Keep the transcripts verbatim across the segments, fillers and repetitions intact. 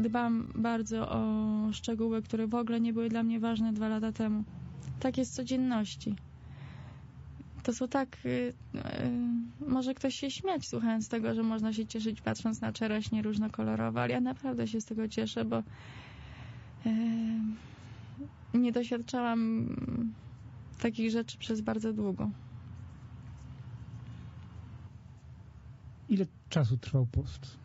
dbam bardzo o szczegóły, które w ogóle nie były dla mnie ważne dwa lata temu. Tak jest z codzienności. To są tak... Yy, yy, może ktoś się śmiać słuchając tego, że można się cieszyć patrząc na czereśnie różnokolorowe, ale ja naprawdę się z tego cieszę, bo yy, nie doświadczałam takich rzeczy przez bardzo długo. Ile czasu trwał post?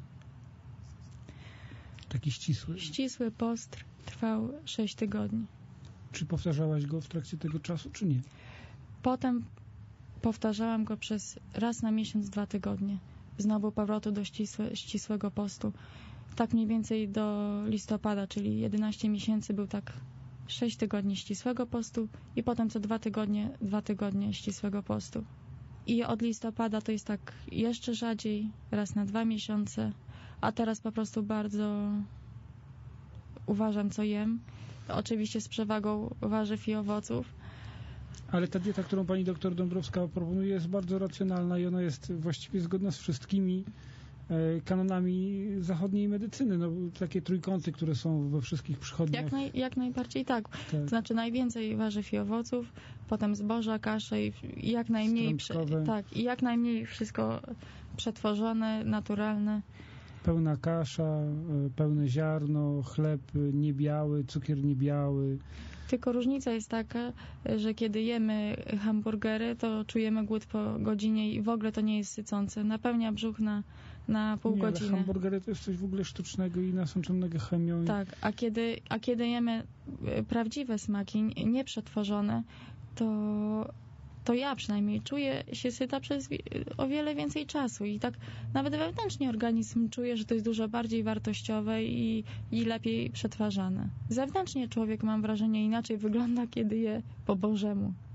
Taki ścisły. Ścisły post trwał sześć tygodni. Czy powtarzałaś go w trakcie tego czasu, czy nie? Potem powtarzałam go przez raz na miesiąc, dwa tygodnie. Znowu powrotu do ścisłe, ścisłego postu. Tak mniej więcej do listopada, czyli jedenaście miesięcy był tak sześć tygodni ścisłego postu i potem co dwa tygodnie, dwa tygodnie ścisłego postu. I od listopada to jest tak jeszcze rzadziej, raz na dwa miesiące, a teraz po prostu bardzo uważam, co jem. Oczywiście z przewagą warzyw i owoców. Ale ta dieta, którą pani doktor Dąbrowska proponuje, jest bardzo racjonalna i ona jest właściwie zgodna z wszystkimi e, kanonami zachodniej medycyny. No, takie trójkąty, które są we wszystkich przychodniach. Jak, naj, jak najbardziej tak. tak. To znaczy najwięcej warzyw i owoców, potem zboża, kasze i jak najmniej, tak, i jak najmniej wszystko przetworzone, naturalne. Pełna kasza, pełne ziarno, chleb niebiały, cukier niebiały. Tylko różnica jest taka, że kiedy jemy hamburgery, to czujemy głód po godzinie i w ogóle to nie jest sycące. Napełnia brzuch na, na pół nie, godziny. Ale hamburgery to jest coś w ogóle sztucznego i nasączonego chemią. Tak, a kiedy, a kiedy jemy prawdziwe smaki, nieprzetworzone, to... to ja przynajmniej czuję się syta przez o wiele więcej czasu i tak nawet wewnętrznie organizm czuje, że to jest dużo bardziej wartościowe i, i lepiej przetwarzane. Zewnętrznie człowiek, mam wrażenie, inaczej wygląda, kiedy je po Bożemu.